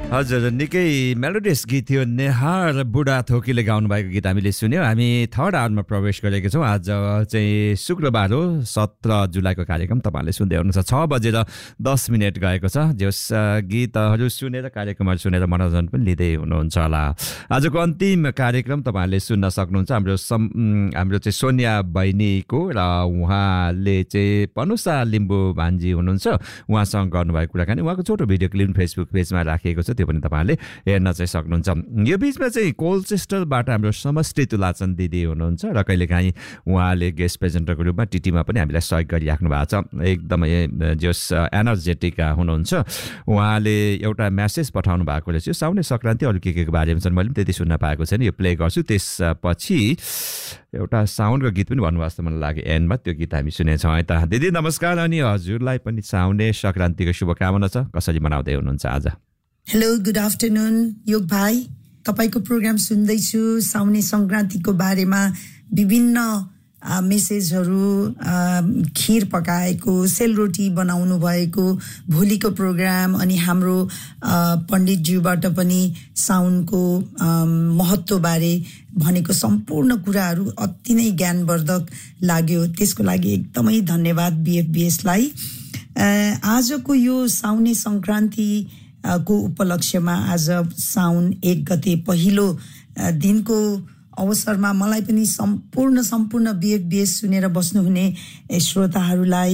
हजुर निकै मेलोडियस गीत थियो नेहार बुढा थोकीले गाउनु भएको गीत हामीले सुन्यौँ। हामी थर्ड आवरमा प्रवेश गरेका छौँ। आज चाहिँ शुक्रबार हो, 17 जुलाईको कार्यक्रम तपाईँहरूले सुन्दै हुनुहुन्छ। 6:10 गएको छ। जस गीतहरू सुनेर कार्यक्रमहरू सुनेर मनोरञ्जन पनि लिँदै हुनुहुन्छ होला। आजको अन्तिम कार्यक्रम तपाईँहरूले सुन्न सक्नुहुन्छ। हाम्रो चाहिँ सोनिया बहिनीको र उहाँले चाहिँ पनुसा लिम्बू भान्जी हुनुहुन्छ, उहाँसँग गर्नुभएको कुराकानी, उहाँको छोटो भिडियो क्लिप फेसबुक पेजमा राखिएको छ, त्यो पनि तपाईँहरूले हेर्न चाहिँ सक्नुहुन्छ। यो बिचमा चाहिँ कोलचेस्टरबाट हाम्रो समष्टि तुलाचन दिदी हुनुहुन्छ र कहिलेकाहीँ उहाँले गेस्ट प्रेजेन्टरको रूपमा टिटीमा पनि हामीलाई सहयोग गरिराख्नु भएको छ। एकदमै जस एनर्जेटिक हुनुहुन्छ। उहाँले एउटा म्यासेज पठाउनु भएको रहेछ, साउने सङ्क्रान्ति अरू के को बारेमा छन्, मैले पनि त्यति सुन्न पाएको छैन, यो प्ले गर्छु। त्यसपछि एउटा साउन्डको गीत पनि भन्नुभएको जस्तो मलाई लाग्यो एन्डमा, त्यो गीत हामी सुनेछौँ है त। दिदी नमस्कार, अनि हजुरलाई पनि साउने सङ्क्रान्तिको शुभकामना छ। कसरी मनाउँदै हुनुहुन्छ आज? हेलो, गुड आफ्टरनुन योग भाइ, तपाईँको प्रोग्राम सुन्दैछु। साउने सङ्क्रान्तिको बारेमा विभिन्न मेसेजहरू, खिर पकाएको, सेलरोटी बनाउनु भएको, भोलिको प्रोग्राम, अनि हाम्रो पण्डितज्यूबाट पनि साउनको महत्त्वबारे भनेको सम्पूर्ण कुराहरू अति नै ज्ञानवर्धक लाग्यो। त्यसको लागि एकदमै धन्यवाद BFBSलाई। आजको यो साउने सङ्क्रान्ति को उपलक्ष्यमा आज साउन 1 गते पहिलो दिनको अवसरमा मलाई पनि सम्पूर्ण BFBS सुनेर बस्नुहुने श्रोताहरूलाई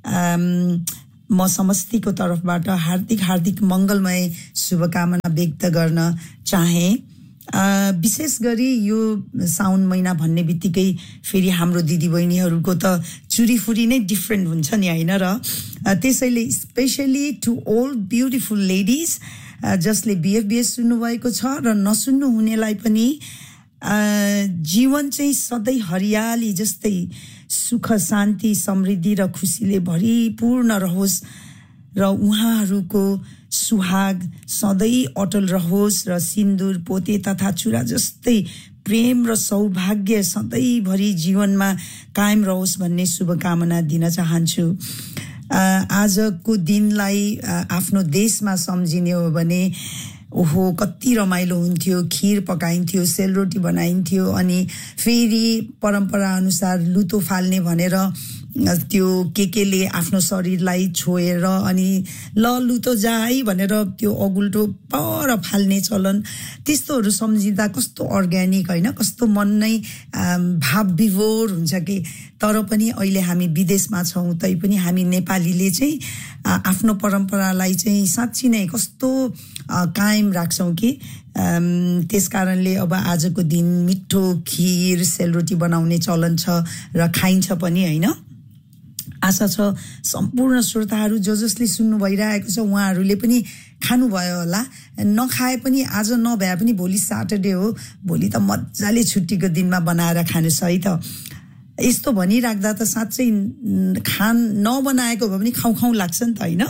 म समष्टिको तर्फबाट हार्दिक मङ्गलमय शुभकामना व्यक्त गर्न चाहे। विशेष गरी यो साउन महिना भन्ने बित्तिकै फेरि हाम्रो दिदीबहिनीहरूको त चुरीफुरी नै डिफ्रेन्ट हुन्छ नि, होइन र? त्यसैले specially to all beautiful ladies जसले BFBS सुन्नुभएको छ र नसुन्नु हुनेलाई पनि जीवन चाहिँ सधैँ हरियाली जस्तै सुख शान्ति समृद्धि र खुसीले भरिपूर्ण रहोस् र उहाँहरूको सुहाग सधैँ अटल रहोस् र सिन्दुर पोते तथा चुरा जस्तै प्रेम र सौभाग्य सधैँभरि जीवनमा कायम रहोस् भन्ने शुभकामना दिन चाहन्छु। आजको दिनलाई आफ्नो देशमा सम्झिने हो भने ओहो कति रमाइलो हुन्थ्यो। खिर पकाइन्थ्यो, सेलरोटी बनाइन्थ्यो, अनि फेरि परम्परा अनुसार लुतो फाल्ने भनेर त्यो केले आफ्नो शरीरलाई छोएर अनि ल लुतो जा है भनेर त्यो अगुल्टो पर फाल्ने चलन, त्यस्तोहरू सम्झिँदा कस्तो अर्ग्यानिक, होइन? कस्तो मन नै भाव विभोर हुन्छ कि। तर पनि अहिले हामी विदेशमा छौँ, तै पनि हामी नेपालीले चाहिँ आफ्नो परम्परालाई चाहिँ साँच्ची नै कस्तो कायम राख्छौँ कि त्यस कारणले अब आजको दिन मिठो खिर सेलरोटी बनाउने चलन छ र खाइन्छ पनि, होइन? आशा छ सम्पूर्ण श्रोताहरू जसले सुन्नु भइरहेको छ उहाँहरूले पनि खानुभयो होला। नखाए पनि आज नभए पनि भोलि सैटरडे हो, भोलि त मजाले छुट्टीको दिनमा बनाएर खानुहोस् है त। यस्तो भनिराख्दा त साँच्चै नबनाएको भए पनि खाउँ लाग्छ नि त, होइन?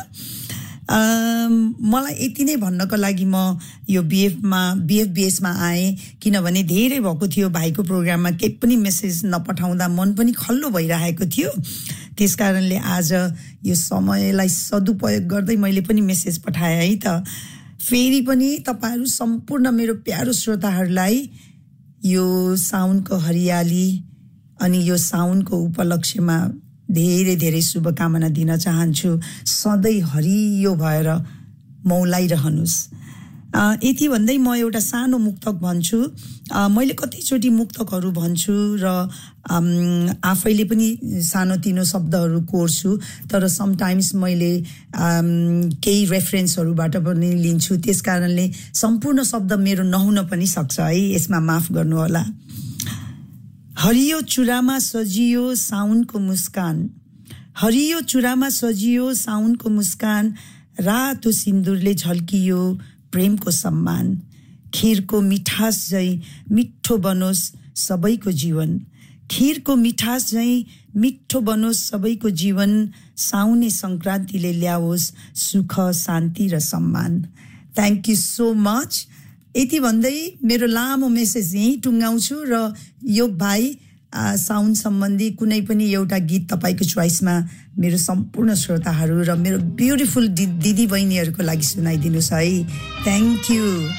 मलाई यति नै भन्नको लागि म यो BFBSमा आएँ, किनभने धेरै भएको थियो भाइको प्रोग्राममा केही पनि मेसेज नपठाउँदा मन पनि खल्लो भइरहेको थियो। त्यस कारणले आज यो समयलाई सदुपयोग गर्दै मैले पनि मेसेज पठाएँ है त। फेरि पनि तपाईहरू सम्पूर्ण मेरो प्यारो श्रोताहरूलाई यो साउनको हरियाली अनि यो साउनको उपलक्ष्यमा धेरै शुभकामना दिन चाहन्छु। सधैँ हरियो भएर मौलाइरहनुहोस्। यति भन्दै म एउटा सानो मुक्तक भन्छु। मैले कतिचोटि मुक्तकहरू भन्छु र आफैले पनि सानोतिनो शब्दहरू कोर्छु, तर समटाइम्स मैले केही रेफरेन्सहरूबाट पनि लिन्छु। त्यस कारणले सम्पूर्ण शब्द मेरो नहुन पनि सक्छ है, यसमा माफ गर्नुहोला। हरियो चुरामा सजियो साउनको मुस्कान, हरियो चुरामा सजियो साउनको मुस्कान, रातो सिन्दुरले झल्कियो प्रेमको सम्मान। खिरको मिठास झै मिठो बनोस् सबैको जीवन, खिरको मिठास झै मिठो बनोस् सबैको जीवन। साउने सङ्क्रान्तिले ल्याओस् सुख शान्ति र सम्मान। Thank you so much. यति भन्दै मेरो लामो मेसेज यहीँ टुङ्गाउँछु र योग भाइ साउन्ड सम्बन्धी कुनै पनि एउटा गीत तपाईको चोइसमा मेरो सम्पूर्ण श्रोताहरू र मेरो ब्युटिफुल दिदी बहिनीहरूको लागि सुनाइदिनुस् है। Thank you.